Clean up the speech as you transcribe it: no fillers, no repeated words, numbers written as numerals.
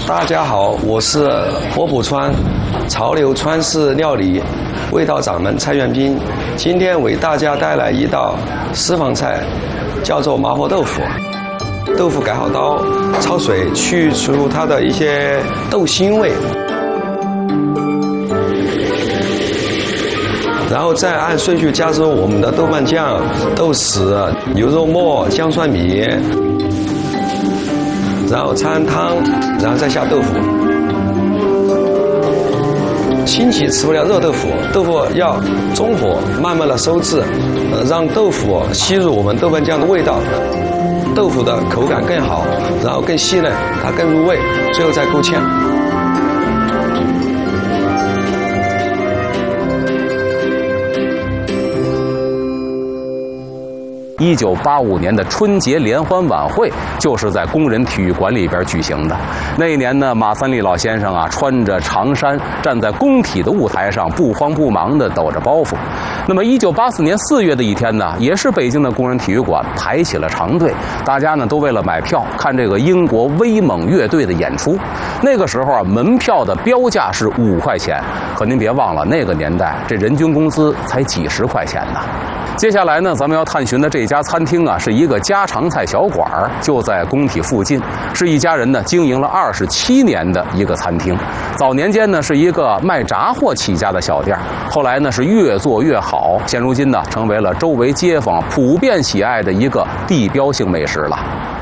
大家好，我是活卜川潮流川式料理味道掌门蔡元斌，今天为大家带来一道私房菜，叫做麻婆豆腐。豆腐改好刀，焯水去除它的一些豆腥味，然后再按顺序加入我们的豆瓣酱、豆豉、牛肉末、姜蒜米，然后掺汤，然后再下豆腐。清洗吃不了热豆腐，豆腐要中火慢慢的收汁，让豆腐吸入我们豆瓣酱的味道，豆腐的口感更好，然后更细嫩，它更入味，最后再勾芡。 1985年的春节联欢晚会就是在工人体育馆里边举行的。那一年呢，马三立老先生啊，穿着长衫站在工体的舞台上，不慌不忙地抖着包袱。那么1984年4月的一天呢，也是北京的工人体育馆排起了长队，大家呢都为了买票看这个英国威猛乐队的演出。那个时候啊，门票的标价是5块钱，可您别忘了，那个年代这人均工资才几十块钱呢。接下来呢，咱们要探寻的这家餐厅啊，是一个家常菜小馆儿，就在工体附近，是一家人呢经营了27年的一个餐厅。早年间呢是一个卖炸货起家的小店，后来呢是越做越好，现如今呢成为了周围街坊普遍喜爱的一个地标性美食了。